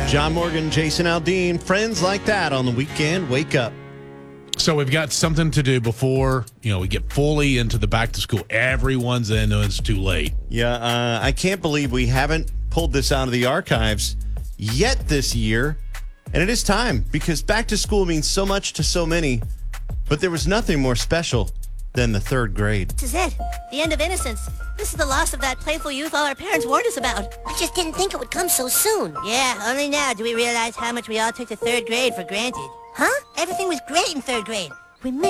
John Morgan, Jason Aldean, friends like that on the weekend. Wake up. So we've got something to do before, we get fully into the back to school. Everyone's in, and it's too late. Yeah, I can't believe we haven't pulled this out of the archives yet this year. And it is time, because back to school means so much to so many. But there was nothing more special than the third grade. This is it. The end of innocence. This is the loss of that playful youth all our parents warned us about. I just didn't think it would come so soon. Yeah, only now do we realize how much we all took the third grade for granted. Huh? Everything was great in third grade. We